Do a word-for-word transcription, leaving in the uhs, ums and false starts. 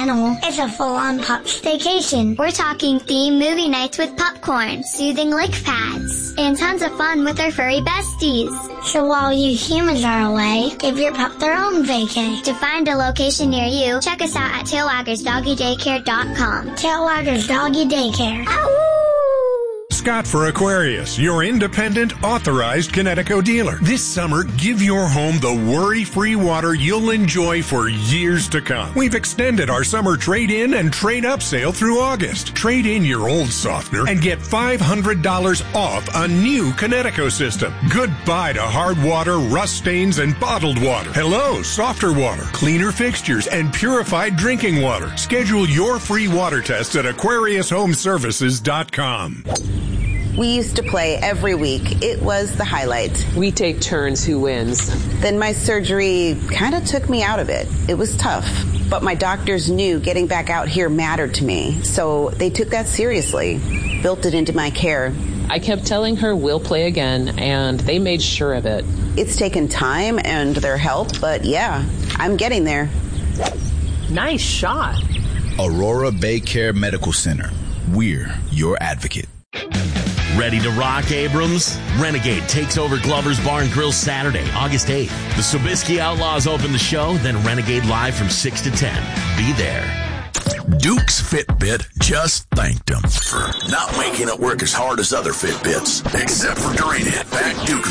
animal. It's a full-on pup staycation. We're talking themed movie nights with popcorn, soothing lick pads, and tons of fun with our furry besties. So while you humans are away, give your pup their own vacay. To find a location near you, check us out at tailwaggers doggy daycare dot com. Tailwaggers Doggy Daycare. Ow! Scott for Aquarius, your independent, authorized Kinetico dealer. This summer, give your home the worry-free water you'll enjoy for years to come. We've extended our summer trade-in and trade-up sale through August. Trade in your old softener and get five hundred dollars off a new Kinetico system. Goodbye to hard water, rust stains, and bottled water. Hello, softer water, cleaner fixtures, and purified drinking water. Schedule your free water test at aquarius home services dot com. We used to play every week. It was the highlight. We take turns who wins. Then my surgery kind of took me out of it. It was tough, but my doctors knew getting back out here mattered to me, so they took that seriously, built it into my care. I kept telling her we'll play again, and they made sure of it. It's taken time and their help, but yeah, I'm getting there. Nice shot. Aurora Bay Care Medical Center. We're your advocate. Ready to rock, Abrams? Renegade takes over Glover's Bar and Grill Saturday, August eighth. The Sobieski Outlaws open the show, then Renegade live from six to ten. Be there. Duke's Fitbit just thanked them for not making it work as hard as other Fitbits, except for during it. Back Duke